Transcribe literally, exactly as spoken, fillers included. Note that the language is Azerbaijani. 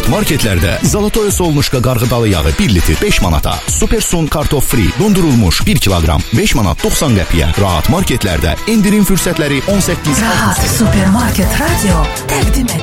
Rahat marketlərdə Zolatoy Solnuşka qarğıdalı yağı bir litr beş manata, Supersun kartof free dondurulmuş bir kiloqram beş manat doxsan qəpiyə. Rahat marketlərdə indirim fürsətləri on səkkiz. Rahat Supermarket Radio təqdim edir.